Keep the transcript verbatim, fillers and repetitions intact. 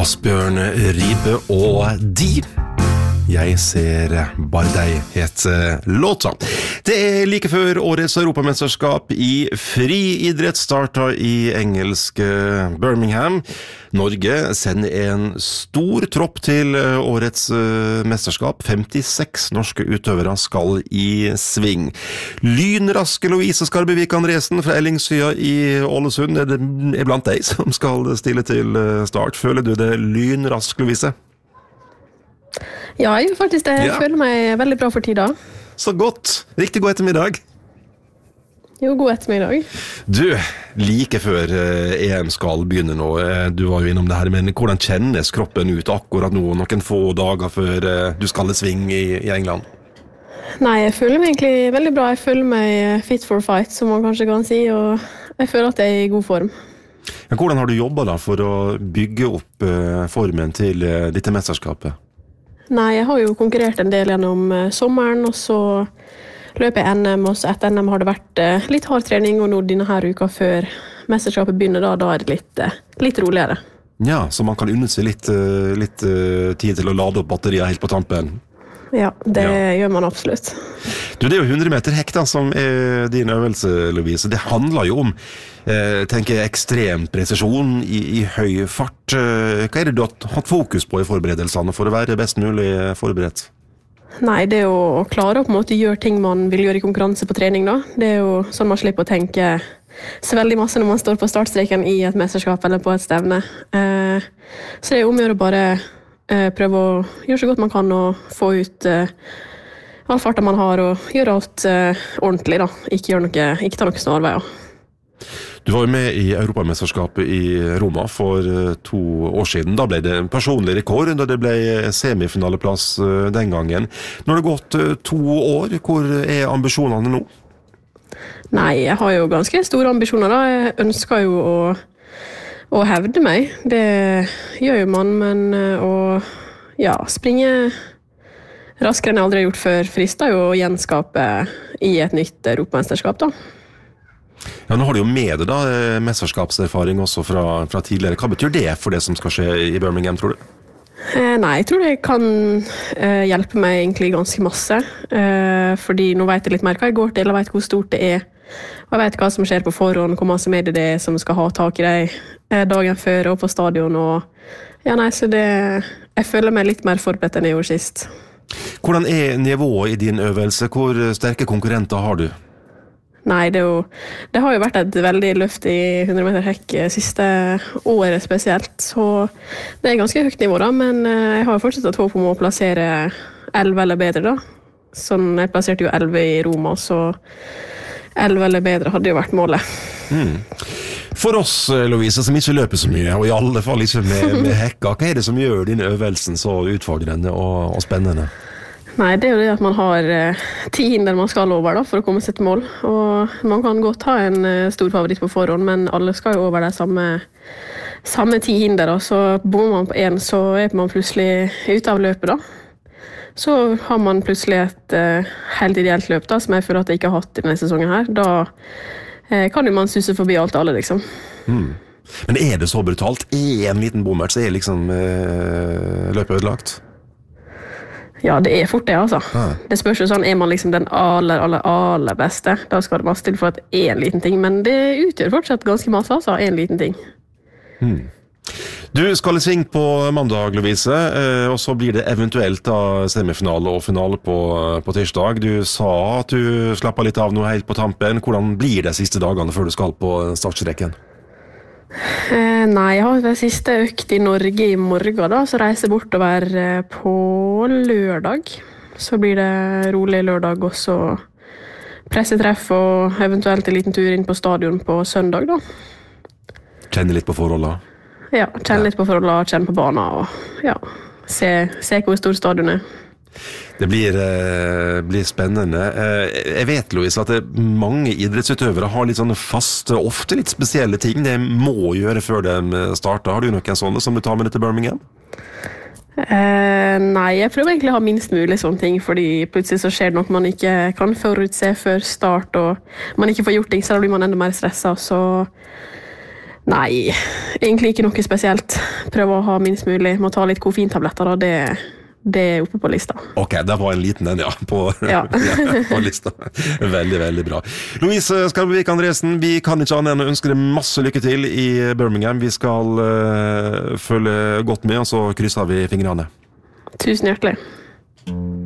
Asbjørn Ribe og De. Jeg ser bare deg, heter låta. Det er like før årets europamesterskap i friidrett startet i engelske Birmingham. Norge sender en stor tropp til årets mesterskap. femtiseks norske utøvere skal i sving. Lynraske Louise Skarbevik Andresen fra Ellingsøya i Ålesund er, det, er blant deg som skal stille til start. Føler du det lynrask, Louise? Ja, jeg gjør faktisk det. Jeg ja. føler meg veldig bra for tida. Så godt. Riktig god ettermiddag. Jo, god ettermiddag. Du, like før E M skal begynne nå, du var jo innom det her, men hvordan kjennes kroppen ut akkurat nå, noen få dager før du skal i sving i, i England? Nei, jeg føler meg egentlig veldig bra. Jeg føler meg fit for fight, som man kanskje kan si, og jeg føler at jeg er i god form. Men hvordan har du jobbet da for å bygge opp formen til dette mesterskapet? Nei, jeg har jo konkurrert en del gjennom sommeren, og så løper jeg N M, og så etter N M har det vært litt hard trening, og nå denne her uka før mesterskapet begynner, da, da er det litt, litt roligere. Ja, så man kan unne seg litt, litt tid til å lade opp batteriet helt på tampen. Ja, det ja. gjør man absolutt. Du, det er jo hundre meter hekk da, som er din øvelse, Louise. Det handler jo om eh, tenker jeg, ekstrem presisjon i, i høy fart. Hva er det du har hatt fokus på i forberedelsene for å være best mulig forberedt? Nei, det er jo å klare å på en måte gjøre ting man vil gjøre i konkurranse på trening da. Det er jo sånn man slipper å tenke så veldig masse når man står på startstreken i et mesterskap eller på et stevne. Eh, så det er jo om å gjøre bare prøve å gjøre så godt man kan og få ut uh, all farten man har og gjøre alt uh, ordentlig da. Ikke, gjøre noe, ikke ta noen snarveier. Du var jo med i Europamesterskapet i Roma for uh, to år siden. Da ble det en personlig rekord da det ble semifinaleplass uh, den gangen. Nå har det gått uh, to år. Hvor er ambisjonene nå? Nei, jeg har jo ganske store ambisjoner da. Jeg ønsker jo å å hevde meg, det gjør jo man, men å ja, springe raskere enn jeg aldri har gjort før, frister jo å gjenskape i et nytt europamesterskap da. Ja, nå har du jo med det da, mesterskapserfaring også fra, fra tidligere. Hva betyr det for det som skal skje i Birmingham, tror du? Eh, nei, jeg tror det kan eh, hjelpe meg egentlig ganske masse, eh, fordi nå vet jeg litt mer hva jeg går til, jeg vet hvor stort det er, og jeg vet hva som skjer på forhånd, hvor masse medier det er som skal ha tak i deg eh, dagen før og på stadion, og ja, nei, så det, jeg føler meg litt mer forberedt enn jeg gjorde sist. Hvordan er nivået i din øvelse? Hvor sterke konkurrenter har du? Nei, det, er jo, det har jo vært et veldig løft i hundre meter hekk siste året spesielt, så det er ganske høyt nivå da, men jeg har fortsatt et håp om å plassere elleve eller bedre da. Sånn, jeg plasserte jo elleve i Roma, så elleve eller bedre hadde jo vært målet. Mm. For oss, Louise, som ikke løper så mye, og i alle fall ikke med, med hekka, hva er det som gjør din øvelsen så utfordrende og, og spennende? Nei, det er jo det at man har eh, ti hinder man skal over da, for å komme seg til mål. Og man kan godt ha en eh, stor favoritt på forhånd, men alle skal jo over de samme, samme ti hinder. Da. Så bommer man på en, så er man plutselig ute av løpet. Da. Så har man plutselig et eh, helt ideelt løp, da, som jeg føler at jeg ikke har hatt i denne sesongen her. Da eh, kan jo man susse forbi alt alle, liksom. Mm. Men er det så brutalt? Er en liten bommert, så er liksom eh, løpet ødelagt? Ja, det er fort det, altså. Ah. Det spørs jo sånn, er man liksom den aller, aller, aller beste, da skal det masse til for at en liten ting, men det utgjør fortsatt ganske masse, altså, en liten ting. Hmm. Du skal i sving på mandag, Louise, og så blir det eventuelt da semifinale og finale på, på tirsdag. Du sa at du slappet litt av noe helt på tampen. Hvordan blir det siste dagene før du skal på startstreken? Eh, nei, jeg har det siste økt i Norge i morgen da, så reiser jeg bortover på lørdag. Så blir det rolig lørdag, og så pressetreff og eventuelt en liten tur inn på stadion på søndag da. Kjenne litt på forholdene? Ja, kjenne litt på forholdene, kjenne på banen og ja, se, se hvor stor stadion er. Det blir, eh, blir spennende. Eh, jeg vet, Louise, at det, mange idrettsutøvere har litt sånne faste, ofte litt spesielle ting de må gjøre før de starter. Har du noen sånne som du tar med deg til Birmingham? Eh, nei, jeg prøver egentlig å ha minst mulig sånne ting, fordi plutselig så skjer det noe man ikke kan forutse før start, og man ikke får gjort ting, så da blir man enda mer stresset. Så Nei, egentlig ikke noe spesielt. Prøve å ha minst mulig. Må ta litt koffeintabletter, og det, det er oppe på lista. Ok, det var en liten den, ja, på, Ja. ja, på lista. Veldig, veldig bra. Louise Skarvevik Andresen, vi kan ikke annet enn å ønske deg masse lykke til i Birmingham. Vi skal uh, følge godt med, og så krysser vi fingrene. Tusen hjertelig.